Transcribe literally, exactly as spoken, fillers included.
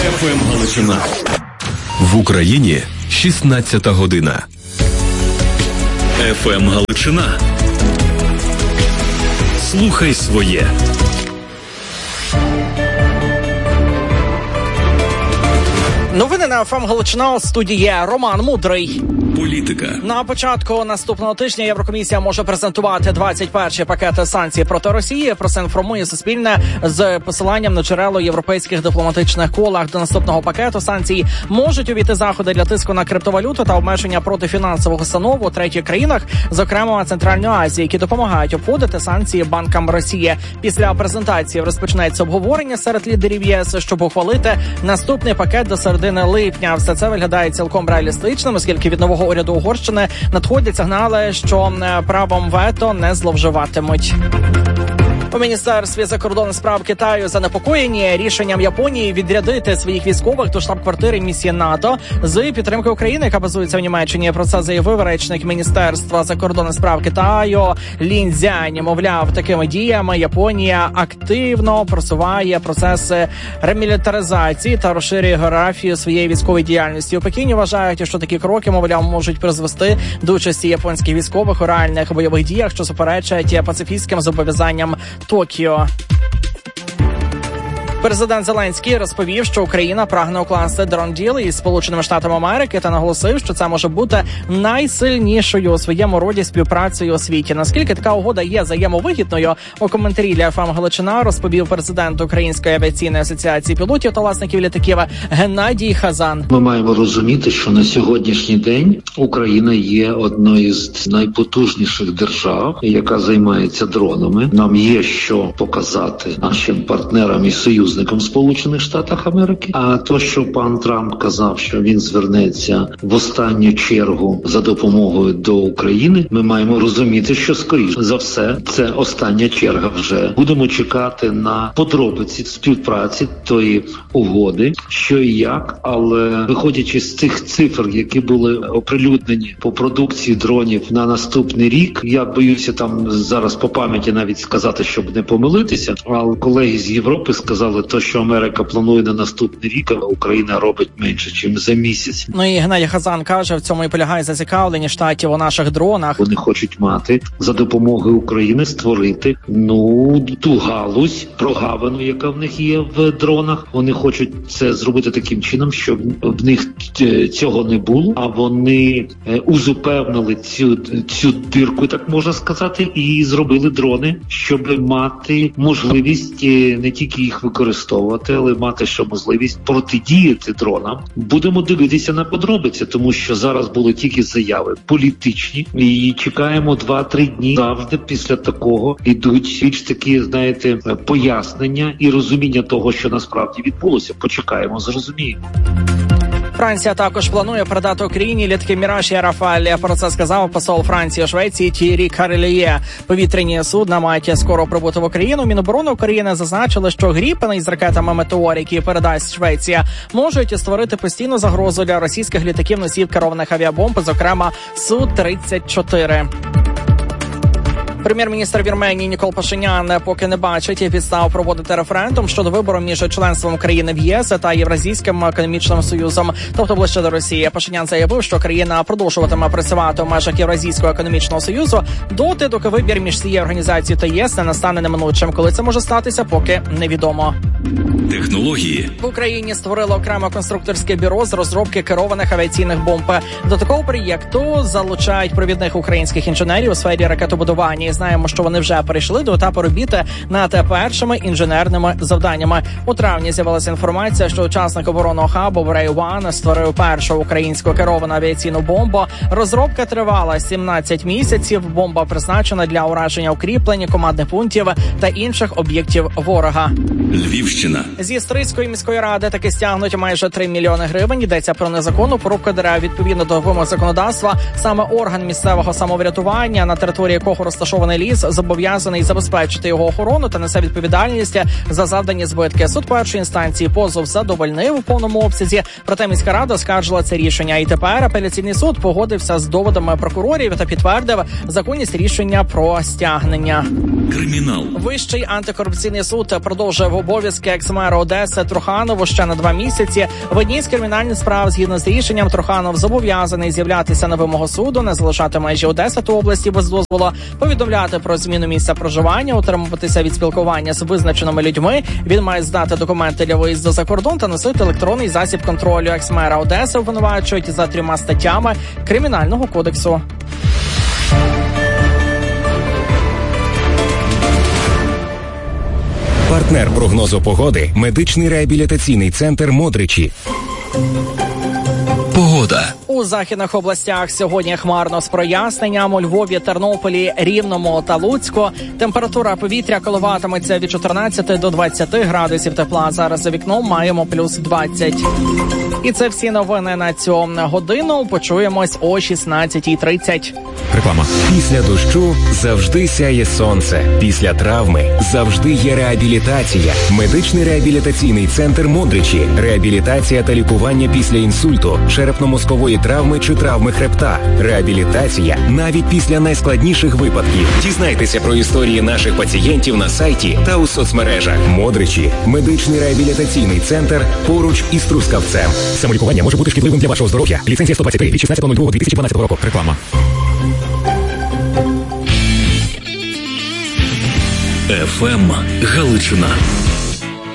еф ем Галичина. В Україні шістнадцята година. еф ем Галичина. Слухай своє. Новини на еф ем Галичина, студії Роман Мудрий. Політика. На початку наступного тижня Єврокомісія може презентувати двадцять перший пакет санкцій проти Росії. Про це інформує Суспільне з посиланням на джерело європейських дипломатичних колах. До наступного пакету санкцій можуть увійти заходи для тиску на криптовалюту та обмеження проти фінансового станову у третіх країнах, зокрема Центральної Азії, які допомагають обходити санкції банкам Росії. Після презентації розпочнеться обговорення серед лідерів ЄС, щоб ухвалити наступний пакет до середини липня. Все це виглядає цілком реалістичним, оскільки від нового уряду Угорщини надходять сигнали, що правом вето не зловживатимуть. У Міністерстві закордонних справ Китаю занепокоєні рішенням Японії відрядити своїх військових до штаб-квартири місії НАТО з підтримки України, яка базується в Німеччині. Про це заявив речник Міністерства закордонних справ Китаю Лін Цзянь. Мовляв, такими діями Японія активно просуває процеси ремілітаризації та розширює географію своєї військової діяльності. У Пекіні вважають, що такі кроки, мовляв, можуть призвести до участі японських військових у реальних бойових діях, що суперечать пацифістським зобов'язанням Токіо. Президент Зеленський розповів, що Україна прагне укласти дрон-діл із Сполученими Штатами Америки та наголосив, що це може бути найсильнішою у своєму роді співпрацею у світі. Наскільки така угода є взаємовигідною, у коментарі для еф ем Галичина розповів президент Української авіаційної асоціації пілотів та власників літаків Геннадій Хазан. Ми маємо розуміти, що на сьогоднішній день Україна є одною з найпотужніших держав, яка займається дронами. Нам є що показати нашим партнерам і союзникам в Сполучених Штатах Америки. А то, що пан Трамп казав, що він звернеться в останню чергу за допомогою до України, ми маємо розуміти, що скоріше за все це остання черга вже. Будемо чекати на подробиці співпраці тої угоди, що і як, але виходячи з цих цифр, які були оприлюднені по продукції дронів на наступний рік, я боюся там зараз по пам'яті навіть сказати, щоб не помилитися, але колеги з Європи сказали, то, що Америка планує на наступний рік, а Україна робить менше, ніж за місяць. Ну і Геннадій Хазан каже, в цьому і полягає зацікавлення штатів у наших дронах. Вони хочуть мати за допомогою України створити, ну, ту галузь, прогавину, яка в них є в дронах. Вони хочуть це зробити таким чином, щоб в них цього не було, а вони узупевнили цю, цю дирку, так можна сказати, і зробили дрони, щоб мати можливість не тільки їх використовувати, але мати ще можливість протидіяти дронам. Будемо дивитися на подробиці, тому що зараз були тільки заяви політичні, і чекаємо два-три дні. Завжди після такого йдуть більш такі, знаєте, пояснення і розуміння того, що насправді відбулося. Почекаємо, зрозуміємо. Франція також планує передати Україні літаки «Міраж» і «Рафаль». Про це сказав посол Франції у Швеції Т'єрі Карліє. Повітряні судна мають скоро прибути в Україну. Міноборони України зазначили, що «Гріпен» із ракетами «Метеор», які передасть Швеція, можуть створити постійну загрозу для російських літаків-носіїв керованих авіабомб, зокрема Су тридцять чотири. Прем'єр-міністр Вірменії Нікол Пашинян поки не бачить підстав проводити референдум щодо вибору між членством України в ЄС та Євразійським економічним союзом, тобто ближче до Росії. Пашинян заявив, що країна продовжуватиме працювати в межах Євразійського економічного союзу доти, доки вибір між цією організацією та ЄС не настане неминучим. Коли це може статися, поки невідомо. Технології. В Україні створили окреме конструкторське бюро з розробки керованих авіаційних бомб. До такого проєкту залучають провідних українських інженерів у сфері ракетобудування. І знаємо, що вони вже перейшли до етапу робіти над першими інженерними завданнями. У травні з'явилася інформація, що учасник оборонного хабу Брей Ван створив першу українську керовану авіаційну бомбу. Розробка тривала сімнадцять місяців. Бомба призначена для ураження укріплень, командних пунктів та інших об'єктів ворога. Львівщина. Зі Стрийської міської ради таки стягнуть майже три мільйони гривень. Йдеться про незаконну порубку дерев. Відповідно до вимог законодавства, саме орган місцевого самоврятування, на території якого розташований ліс, зобов'язаний забезпечити його охорону та несе відповідальність за завдані збитки. Суд першої інстанції позов задовольнив у повному обсязі, проте міська рада оскаржила це рішення. І тепер апеляційний суд погодився з доводами прокурорів та підтвердив законність рішення про стягнення. Кримінал. Вищий антикорупційний суд продовжує в обов'язки екс-мера Одеси Труханову ще на два місяці. В одній з кримінальних справ, згідно з рішенням, Труханов зобов'язаний з'являтися на вимогу суду, не залишати межі Одеси та області без дозволу, повідомляти про зміну місця проживання, утримуватися від спілкування з визначеними людьми. Він має здати документи для виїзду за кордон та носити електронний засіб контролю. Екс-мера Одеси обвинувачують за трьома статтями Кримінального кодексу. Партнер прогнозу погоди – медичний реабілітаційний центр «Модричі». Погода. У західних областях сьогодні хмарно з проясненням. У Львові, Тернополі, Рівному та Луцьку температура повітря коливатиметься від чотирнадцяти до двадцяти градусів тепла. Зараз за вікном маємо плюс двадцять. І це всі новини на цю годину. Почуємось о шістнадцятій тридцять. Реклама. Після дощу завжди сяє сонце. Після травми завжди є реабілітація. Медичний реабілітаційний центр «Модричі». Реабілітація та лікування після інсульту, черепно-мозкової травми чи травми хребта. Реабілітація навіть після найскладніших випадків. Дізнайтеся про історії наших пацієнтів на сайті та у соцмережах. «Модричі» – медичний реабілітаційний центр поруч із Трускавцем. Самолікування може бути шкідливим для вашого здоров'я. Ліцензія сто двадцять три від шістнадцятого лютого дві тисячі дванадцятого року. Реклама. еф ем Галичина.